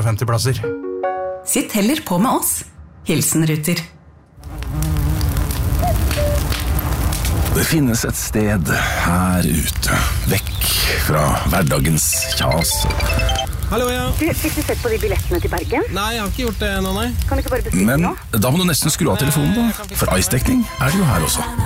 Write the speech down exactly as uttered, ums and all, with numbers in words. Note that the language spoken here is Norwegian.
hundre og femti plasser. Sitt heller på med oss. Hilsen Ruter. Det finnes et sted her ute, vekk fra hverdagens kjas. Hallo, ja. Du, fikk du sett på de billettene til Bergen? Nei, jeg har ikke gjort det nå, nei. Kan du ikke bare bestille Men nå? da må du nesten skru av telefonen da, for ice-dekning er det jo her også.